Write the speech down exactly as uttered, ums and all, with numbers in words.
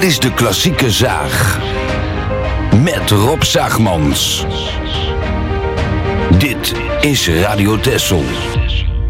Dit is de Klassieke Zaag. Met Rob Zaagmans. Dit is Radio Texel.